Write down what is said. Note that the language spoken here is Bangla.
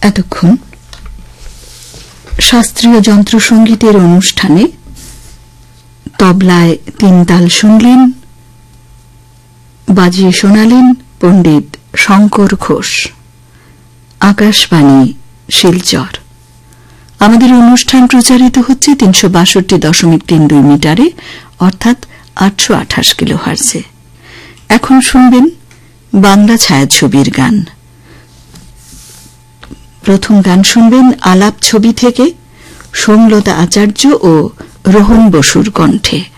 এতক্ষণ শাস্ত্রীয় যন্ত্রসঙ্গীতের অনুষ্ঠানে তবলায় 3 তাল শুনলেন, বাজিয়ে শোনালেন পণ্ডিত শঙ্কর ঘোষ। আকাশবাণী শিলচর। আমাদের অনুষ্ঠান প্রচারিত হচ্ছে 362.32 মিটারে, অর্থাৎ 828 কিলোহার্টজে। এখন শুনবেন বাংলা ছায়াছবির গান। প্রথম গান শুনবেন আলাপ ছবি থেকে সোমলতা আচার্য ও রোহন বসুর কণ্ঠে।